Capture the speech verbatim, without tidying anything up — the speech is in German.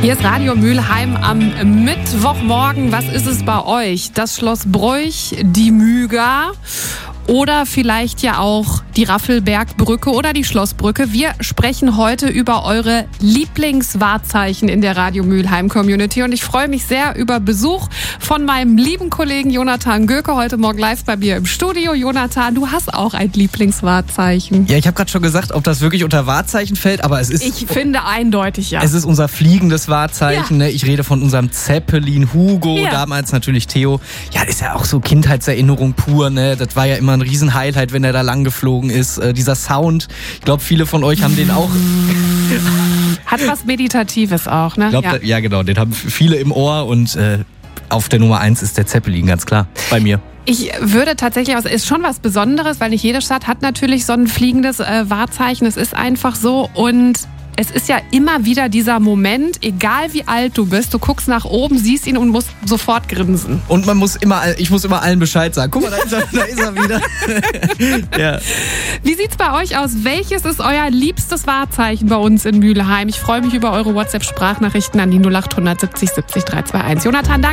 Hier ist Radio Mülheim am Mittwochmorgen. Was ist es bei euch? Das Schloss Broich, die Müger oder vielleicht ja auch die Raffelbergbrücke oder die Schlossbrücke. Wir sprechen heute über eure Lieblingswahrzeichen in der Radio Mülheim Community und ich freue mich sehr über Besuch von meinem lieben Kollegen Jonathan Göke heute Morgen live bei mir im Studio. Jonathan, du hast auch ein Lieblingswahrzeichen. Ja, ich habe gerade schon gesagt, ob das wirklich unter Wahrzeichen fällt, aber es ist... Ich finde eindeutig, ja. Es ist unser fliegendes Wahrzeichen. Ja. Ne? Ich rede von unserem Zeppelin Hugo, ja. Damals natürlich Theo. Ja, das ist ja auch so Kindheitserinnerung pur. Ne? Das war ja immer ein Riesen-Highlight, wenn er da lang geflogen ist. Äh, dieser Sound, ich glaube, viele von euch haben den auch... Hat was Meditatives auch, ne? Ich glaub, ja. Da, ja, genau, den haben viele im Ohr und äh, auf der Nummer eins ist der Zeppelin, ganz klar, bei mir. Ich würde tatsächlich, es ist schon was Besonderes, weil nicht jede Stadt hat natürlich so ein fliegendes äh, Wahrzeichen. Es ist einfach so und es ist ja immer wieder dieser Moment, egal wie alt du bist, du guckst nach oben, siehst ihn und musst sofort grinsen. Und man muss immer, ich muss immer allen Bescheid sagen. Guck mal, da ist er, da ist er wieder. Ja. Wie sieht's bei euch aus? Welches ist euer liebstes Wahrzeichen bei uns in Mülheim? Ich freue mich über eure WhatsApp-Sprachnachrichten an die null acht siebzig siebzig drei zwei eins. Jonathan, danke.